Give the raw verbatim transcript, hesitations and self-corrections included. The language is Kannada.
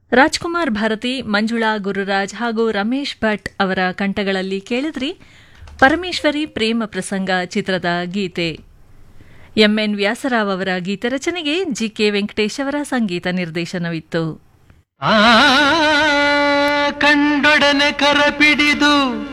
ರಾಜ್ಕುಮಾರ್ ಭಾರತಿ, ಮಂಜುಳಾ ಗುರುರಾಜ್ ಹಾಗೂ ರಮೇಶ್ ಭಟ್ ಅವರ ಕಂಠಗಳಲ್ಲಿ ಕೇಳಿದ್ರಿ ಪರಮೇಶ್ವರಿ ಪ್ರೇಮ ಪ್ರಸಂಗ ಚಿತ್ರದ ಗೀತೆ. ಎಂಎನ್ ವ್ಯಾಸರಾವ್ ಅವರ ಗೀತೆ ರಚನೆಗೆ ಜಿ ಕೆ ವೆಂಕಟೇಶ್ ಅವರ ಸಂಗೀತ ನಿರ್ದೇಶನವಿತ್ತು. ಕಂಡೊಡನೆ ಕರಪಿಡಿದು